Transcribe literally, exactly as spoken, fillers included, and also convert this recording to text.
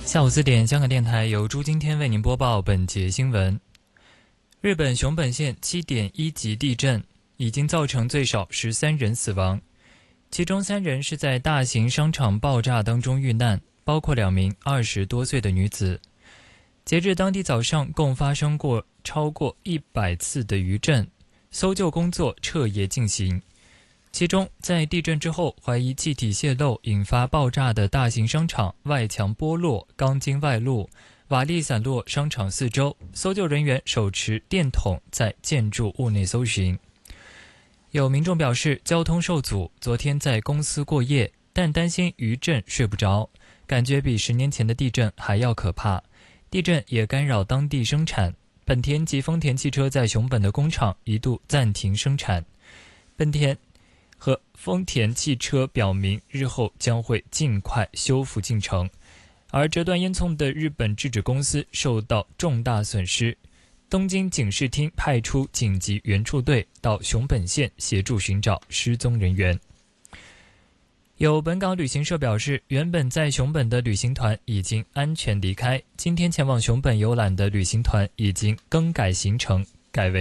下午四点，香港电台由朱今天为您播报本节新闻。日本熊本县 七点一 级地震已经造成最少十三人死亡，其中三人是在大型商场爆炸当中遇难，包括两名二十多岁的女子。截至当地早上，共发生过超过一百次的余震，搜救工作彻夜进行。其中，在地震之后怀疑气体泄漏引发爆炸的大型商场外墙剥落、钢筋外露、瓦砾散落商场四周，搜救人员手持电筒在建筑物内搜寻。有民众表示交通受阻，昨天在公司过夜，但担心余震睡不着，感觉比十年前的地震还要可怕。地震也干扰当地生产，本田及丰田汽车在熊本的工厂一度暂停生产。本田和丰田汽车表明日后将会尽快修复进程，而折断烟囱的日本制纸公司受到重大损失。东京警视厅派出紧急援助队到熊本县协助寻找失踪人员。有本港旅行社表示，原本在熊本的旅行团已经安全离开，今天前往熊本游览的旅行团已经更改行程，改为